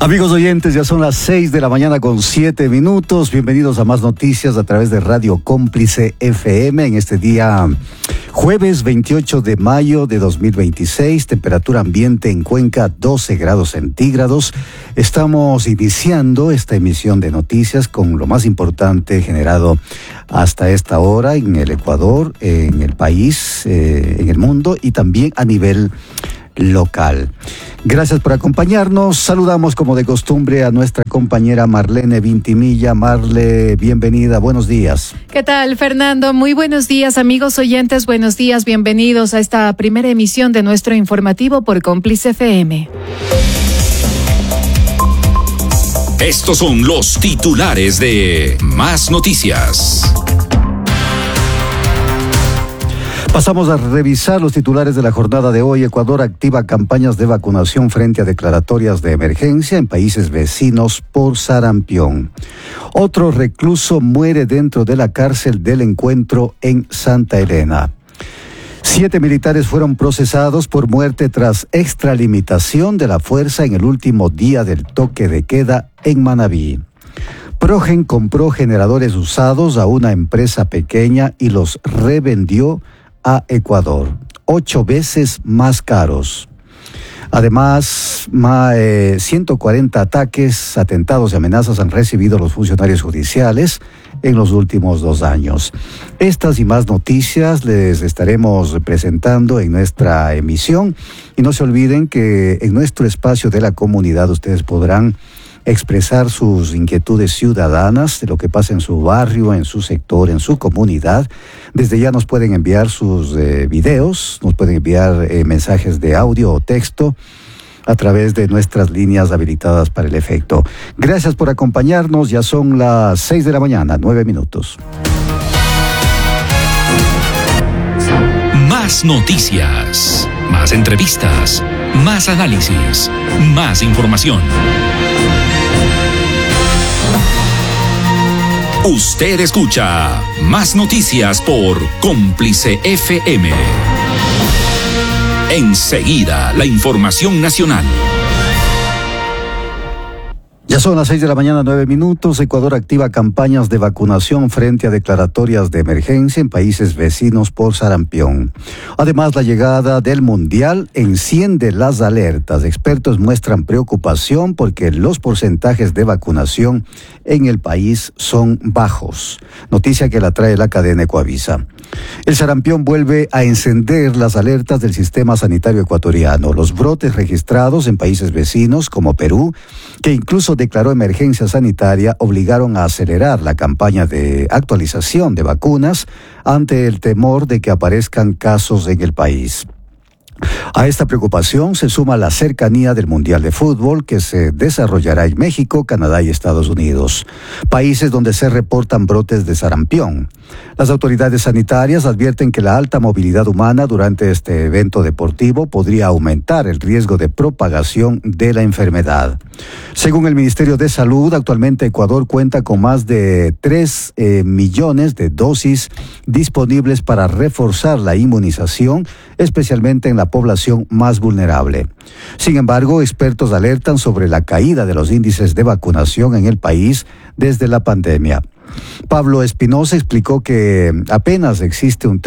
Amigos oyentes, ya son las 6 de la mañana con 7 minutos. Bienvenidos a más noticias a través de Radio Cómplice FM en este día jueves 28 de mayo de 2026. Temperatura ambiente en Cuenca 12 grados centígrados. Estamos iniciando esta emisión de noticias con lo más importante generado hasta esta hora en el Ecuador, en el país, en el mundo y también a nivel local. Gracias por acompañarnos. Saludamos como de costumbre a nuestra compañera Marlene Vintimilla. Marle, bienvenida, buenos días. ¿Qué tal, Fernando? Muy buenos días, amigos oyentes, buenos días, bienvenidos a esta primera emisión de nuestro informativo por Cómplice FM. Estos son los titulares de Más Noticias. Pasamos a revisar los titulares de la jornada de hoy. Ecuador activa campañas de vacunación frente a declaratorias de emergencia en países vecinos por sarampión. Otro recluso muere dentro de la cárcel del Encuentro en Santa Elena. 7 militares fueron procesados por muerte tras extralimitación de la fuerza en el último día del toque de queda en Manabí. Progen compró generadores usados a una empresa pequeña y los revendió a Ecuador, 8 veces más caros. Además, 140 ataques, atentados y amenazas han recibido los funcionarios judiciales en los últimos 2 años. Estas y más noticias les estaremos presentando en nuestra emisión. Y no se olviden que en nuestro espacio de la comunidad ustedes podrán expresar sus inquietudes ciudadanas de lo que pasa en su barrio, en su sector, en su comunidad. Desde ya nos pueden enviar sus videos, nos pueden enviar mensajes de audio o texto a través de nuestras líneas habilitadas para el efecto. Gracias por acompañarnos, ya son las 6 de la mañana, 9 minutos. Más noticias, más entrevistas, más análisis, más información. Usted escucha Más Noticias por Cómplice FM. Enseguida, la información nacional. Ya son las 6 de la mañana, 9 minutos. Ecuador activa campañas de vacunación frente a declaratorias de emergencia en países vecinos por sarampión. Además, la llegada del Mundial enciende las alertas. Expertos muestran preocupación porque los porcentajes de vacunación en el país son bajos. Noticia que la trae la cadena Ecuavisa. El sarampión vuelve a encender las alertas del sistema sanitario ecuatoriano. Los brotes registrados en países vecinos como Perú, que incluso declaró emergencia sanitaria, obligaron a acelerar la campaña de actualización de vacunas ante el temor de que aparezcan casos en el país. A esta preocupación se suma la cercanía del Mundial de Fútbol que se desarrollará en México, Canadá y Estados Unidos, países donde se reportan brotes de sarampión. Las autoridades sanitarias advierten que la alta movilidad humana durante este evento deportivo podría aumentar el riesgo de propagación de la enfermedad. Según el Ministerio de Salud, actualmente Ecuador cuenta con más de 3 millones de dosis disponibles para reforzar la inmunización, especialmente en la población más vulnerable. Sin embargo, expertos alertan sobre la caída de los índices de vacunación en el país desde la pandemia. Pablo Espinosa explicó que apenas existe un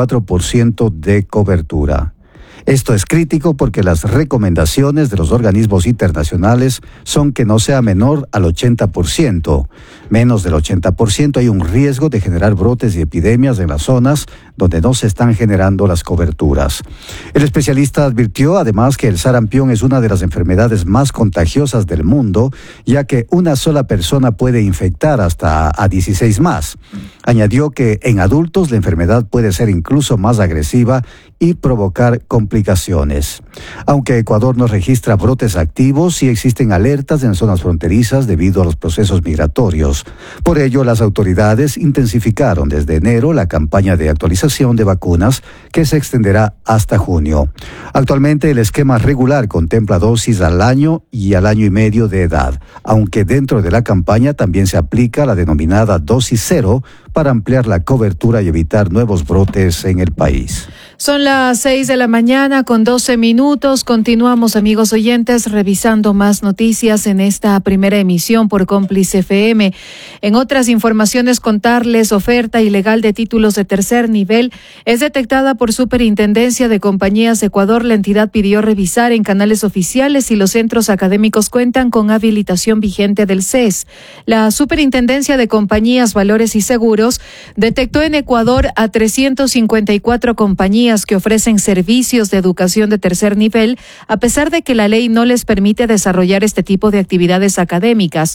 34% de cobertura. Esto es crítico porque las recomendaciones de los organismos internacionales son que no sea menor al 80%. Menos del 80% hay un riesgo de generar brotes y epidemias en las zonas donde no se están generando las coberturas. El especialista advirtió además que el sarampión es una de las enfermedades más contagiosas del mundo, ya que una sola persona puede infectar hasta a 16 más. Añadió que en adultos la enfermedad puede ser incluso más agresiva y provocar complicaciones. Aunque Ecuador no registra brotes activos, sí existen alertas en zonas fronterizas debido a los procesos migratorios. Por ello, las autoridades intensificaron desde enero la campaña de actualización de vacunas que se extenderá hasta junio. Actualmente el esquema regular contempla dosis al año y al año y medio de edad, aunque dentro de la campaña también se aplica la denominada dosis cero para ampliar la cobertura y evitar nuevos brotes en el país. Son las 6 de la mañana con 12 minutos. Continuamos, amigos oyentes, revisando más noticias en esta primera emisión por Cómplice FM. En otras informaciones, contarles: oferta ilegal de títulos de tercer nivel es detectada por Superintendencia de Compañías Ecuador. La entidad pidió revisar en canales oficiales si los centros académicos cuentan con habilitación vigente del CES. La Superintendencia de Compañías, Valores y Seguros detectó en Ecuador a 354 compañías que ofrecen servicios de educación de tercer nivel, a pesar de que la ley no les permite desarrollar este tipo de actividades académicas.